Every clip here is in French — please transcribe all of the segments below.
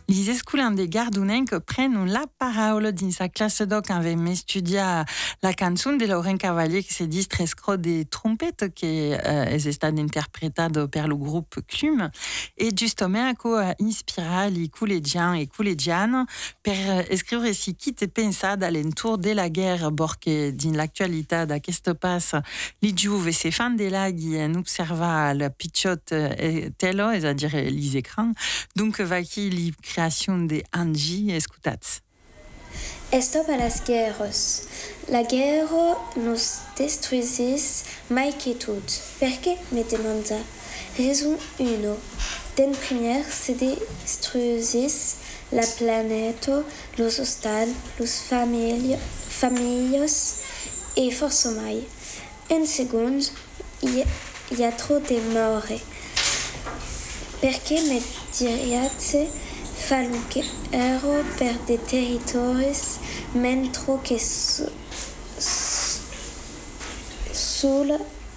Les escolans de Gardunenc prennent la parole dans sa classe doc avec m'estudia la canzone de Laurent Cavalier qui se dit Trescro des trompettes qui est stata interpretata per le groupe Clume et justement a inspiré les collégiens et collégianes per scrivere si chi te pensa d'alentour de la guerre porque dans l'actualité d'aquesta passe les giuve se fan de laghi en observa la picciotte telo, c'est-à-dire les écrans. Donc, vaki la création de Angie, escutats. Stop a las guerras. La guerra nos destruisis mai que tot. Perché me demanda? Raison 1. Den première se destruisis la planeta, los hostal, los familles et força mai. En segon, hi ha trop de morts. Perché me diriate fa guerra per de territoris mentre que sul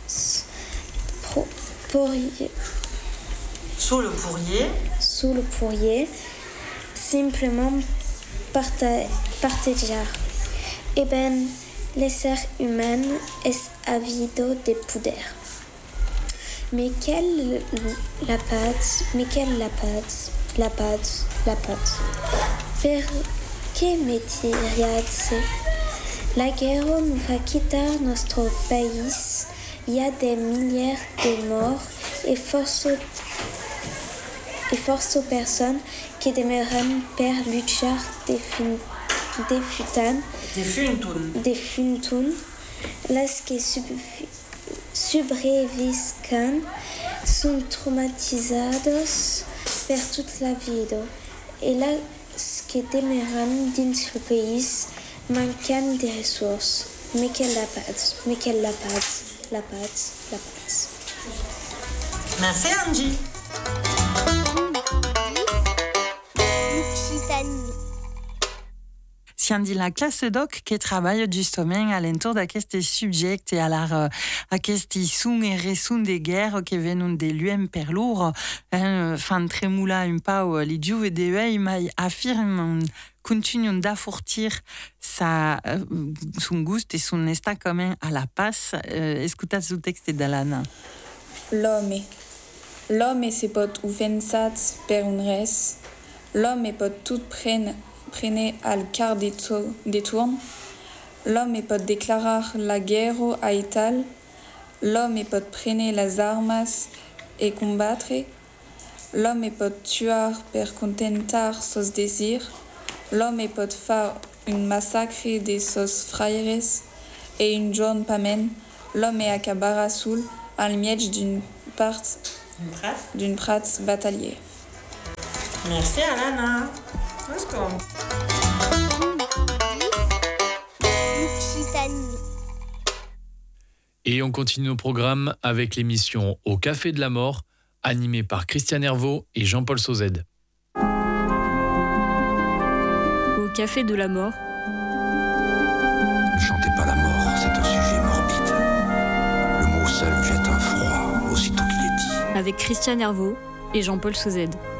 pourrier simplement partager. Eh ben, l'essai humain est avido de poder. Mais quelle la pâte. Perché me diriate? La guerra nous va quitter notre pays. Il y a des milliers de morts et force personnes qui demeurent per luchar de funtun. Las que sobreviscan sont traumatisados per toute la vida. Et là, ce qui demeurent dans le pays manquent de ressources. Mais quelle la pâte. Merci Angie. Siamo di la classe doc che travaille justement all'intorno di questi soggetti a questi sun e resun de guerre che vengono dell'UM per loro fan tremula un po' li giove de ei ma affirmano continuano da fortir son gusto e son esta commun a la paz. Escutate il testo dell'Anna. L'homme se pot offensat per un res. L'homme pot tout prene al quart de tourne. L'homme pot déclarar la guerra a Ital. L'homme pot prene las armas et combattre. L'homme pot tuar per contentar sos désirs. L'homme pot far un massacre de sos fraires et un jorn pamen. L'homme acabara sul al miej d'un prat batalier. Merci Alana. Et on continue nos programmes avec l'émission Au Café de la Mort, animée par Christian Herveau et Jean-Paul Sauzède. Au Café de la Mort. Ne chantez pas la mort, c'est un sujet morbide. Le mot seul jette un froid aussitôt qu'il est dit. Avec Christian Herveau et Jean-Paul Sauzède.